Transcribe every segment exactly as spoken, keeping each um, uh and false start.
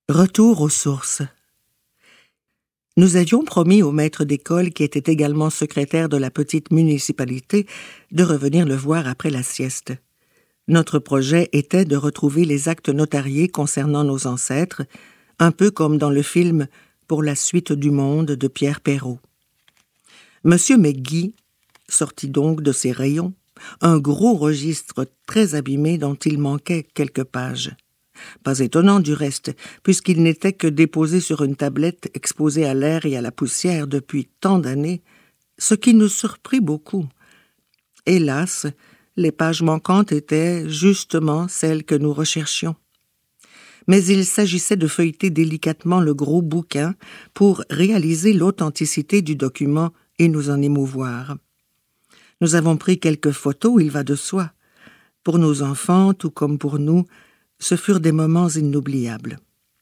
Retour aux sources. Nous avions promis au maître d'école, qui était également secrétaire de la petite municipalité, de revenir le voir après la sieste. Notre projet était de retrouver les actes notariés concernant nos ancêtres, un peu comme dans le film « Pour la suite du monde » de Pierre Perrault. Monsieur McGee sortit donc de ses rayons un gros registre très abîmé dont il manquait quelques pages. Pas étonnant du reste, puisqu'il n'était que déposé sur une tablette exposée à l'air et à la poussière depuis tant d'années, ce qui nous surprit beaucoup. Hélas, les pages manquantes étaient justement celles que nous recherchions. Mais il s'agissait de feuilleter délicatement le gros bouquin pour réaliser l'authenticité du document et nous en émouvoir. Nous avons pris quelques photos, il va de soi. Pour nos enfants, tout comme pour nous, ce furent des moments inoubliables.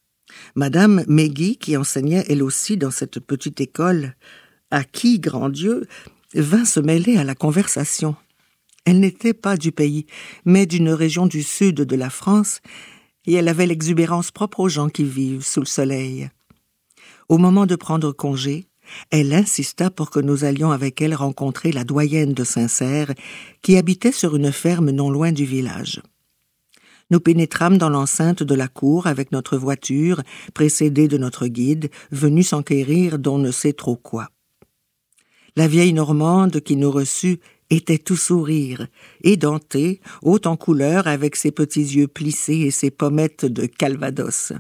Madame McGee, qui enseignait elle aussi dans cette petite école, à qui, grand Dieu, vint se mêler à la conversation. Elle n'était pas du pays, mais d'une région du sud de la France, et elle avait l'exubérance propre aux gens qui vivent sous le soleil. Au moment de prendre congé, elle insista pour que nous allions avec elle rencontrer la doyenne de Saint-Cerf, qui habitait sur une ferme non loin du village. Nous pénétrâmes dans l'enceinte de la cour avec notre voiture, précédée de notre guide, venu s'enquérir d'on ne sait trop quoi. La vieille Normande qui nous reçut était tout sourire, édentée, haute en couleur, avec ses petits yeux plissés et ses pommettes de Calvados.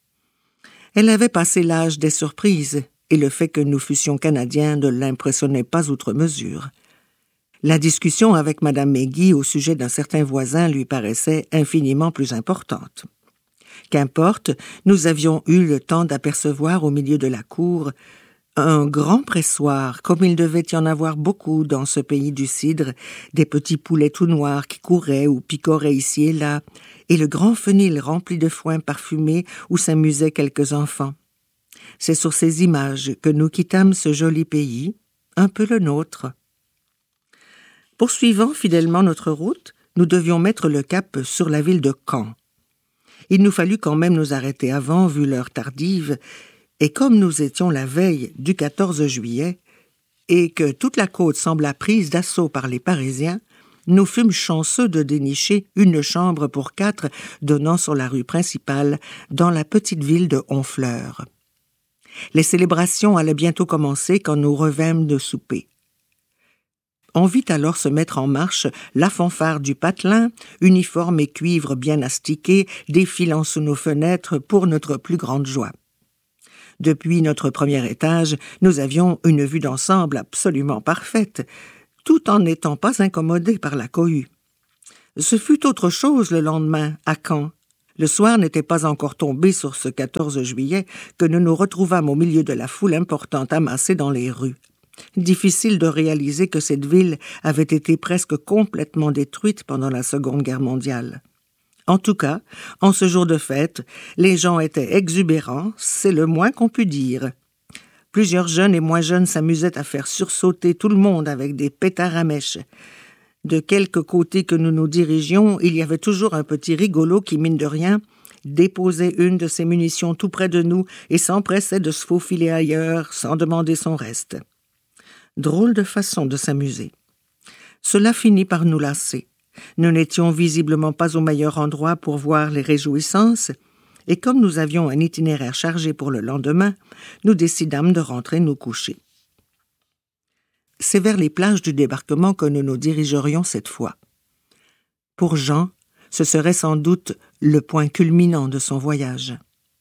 Elle avait passé l'âge des surprises, et le fait que nous fussions Canadiens ne l'impressionnait pas outre mesure. La discussion avec Madame McGee au sujet d'un certain voisin lui paraissait infiniment plus importante. Qu'importe, nous avions eu le temps d'apercevoir au milieu de la cour un grand pressoir, comme il devait y en avoir beaucoup dans ce pays du cidre, des petits poulets tout noirs qui couraient ou picoraient ici et là, et le grand fenil rempli de foin parfumé où s'amusaient quelques enfants. C'est sur ces images que nous quittâmes ce joli pays, un peu le nôtre. Poursuivant fidèlement notre route, nous devions mettre le cap sur la ville de Caen. Il nous fallut quand même nous arrêter avant, vu l'heure tardive, et comme nous étions la veille du quatorze juillet, et que toute la côte sembla prise d'assaut par les Parisiens, nous fûmes chanceux de dénicher une chambre pour quatre donnant sur la rue principale, dans la petite ville de Honfleur. Les célébrations allaient bientôt commencer quand nous revînmes de souper. On vit alors se mettre en marche la fanfare du patelin, uniforme et cuivre bien astiqué, défilant sous nos fenêtres pour notre plus grande joie. Depuis notre premier étage, nous avions une vue d'ensemble absolument parfaite, tout en n'étant pas incommodés par la cohue. Ce fut autre chose le lendemain, à Caen. Le soir n'était pas encore tombé sur ce quatorze juillet que nous nous retrouvâmes au milieu de la foule importante amassée dans les rues. Difficile de réaliser que cette ville avait été presque complètement détruite pendant la Seconde Guerre mondiale. En tout cas, en ce jour de fête, les gens étaient exubérants, c'est le moins qu'on pût dire. Plusieurs jeunes et moins jeunes s'amusaient à faire sursauter tout le monde avec des pétards à mèche. De quelque côté que nous nous dirigions, il y avait toujours un petit rigolo qui, mine de rien, déposait une de ses munitions tout près de nous et s'empressait de se faufiler ailleurs sans demander son reste. Drôle de façon de s'amuser. Cela finit par nous lasser. Nous n'étions visiblement pas au meilleur endroit pour voir les réjouissances, et comme nous avions un itinéraire chargé pour le lendemain, nous décidâmes de rentrer nous coucher. C'est vers les plages du débarquement que nous nous dirigerions cette fois. Pour Jean, ce serait sans doute le point culminant de son voyage.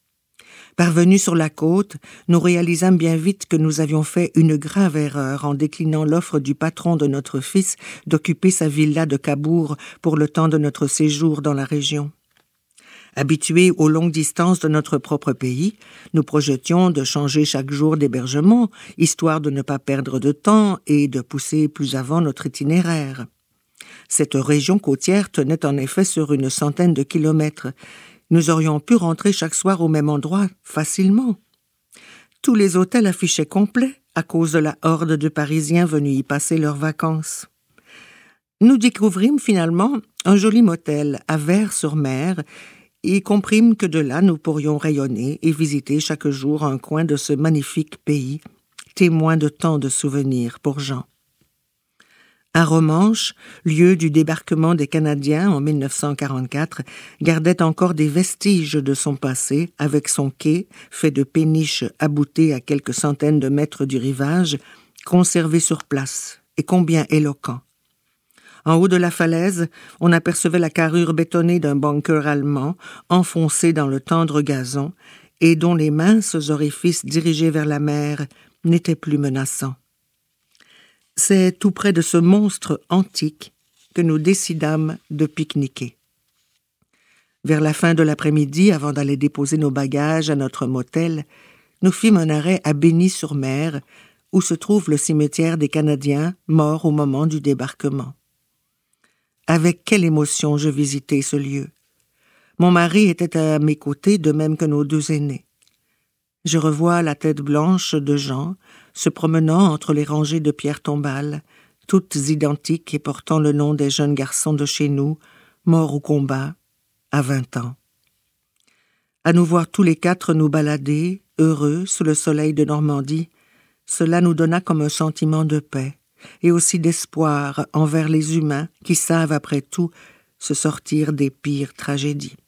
Parvenus sur la côte, nous réalisâmes bien vite que nous avions fait une grave erreur en déclinant l'offre du patron de notre fils d'occuper sa villa de Cabourg pour le temps de notre séjour dans la région. Habitués aux longues distances de notre propre pays, nous projetions de changer chaque jour d'hébergement, histoire de ne pas perdre de temps et de pousser plus avant notre itinéraire. Cette région côtière tenait en effet sur une centaine de kilomètres. Nous aurions pu rentrer chaque soir au même endroit, facilement. Tous les hôtels affichaient complets à cause de la horde de Parisiens venus y passer leurs vacances. Nous découvrîmes finalement un joli motel à Vers-sur-Mer et comprîmes que de là nous pourrions rayonner et visiter chaque jour un coin de ce magnifique pays, témoin de tant de souvenirs pour Jean. À Romanche, lieu du débarquement des Canadiens en mille neuf cent quarante-quatre, gardait encore des vestiges de son passé, avec son quai, fait de péniches aboutées à quelques centaines de mètres du rivage, conservé sur place, et combien éloquent. En haut de la falaise, on apercevait la carrure bétonnée d'un bunker allemand, enfoncé dans le tendre gazon, et dont les minces orifices dirigés vers la mer n'étaient plus menaçants. C'est tout près de ce monstre antique que nous décidâmes de pique-niquer. Vers la fin de l'après-midi, avant d'aller déposer nos bagages à notre motel, nous fîmes un arrêt à Bény-sur-Mer, où se trouve le cimetière des Canadiens morts au moment du débarquement. Avec quelle émotion je visitai ce lieu. Mon mari était à mes côtés, de même que nos deux aînés. Je revois la tête blanche de Jean, se promenant entre les rangées de pierres tombales, toutes identiques et portant le nom des jeunes garçons de chez nous, morts au combat, à vingt ans. À nous voir tous les quatre nous balader, heureux, sous le soleil de Normandie, cela nous donna comme un sentiment de paix, et aussi d'espoir envers les humains qui savent, après tout, se sortir des pires tragédies.